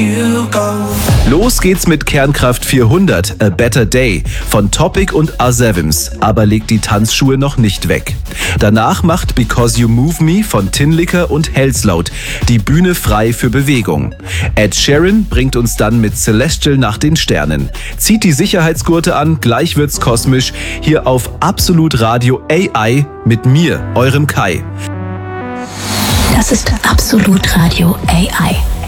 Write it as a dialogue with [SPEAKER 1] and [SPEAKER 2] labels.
[SPEAKER 1] you go.
[SPEAKER 2] Los geht's mit Kernkraft 400, A Better Day von Topic und A7s, aber legt die Tanzschuhe noch nicht weg. Danach macht Because You Move Me von Tinlicker und Hellslaut die Bühne frei für Bewegung. Ed Sheeran bringt uns dann mit Celestial nach den Sternen. Zieht die Sicherheitsgurte an, gleich wird's kosmisch, hier auf Absolut Radio AI mit mir, eurem Kai.
[SPEAKER 3] Das ist Absolut Radio AI.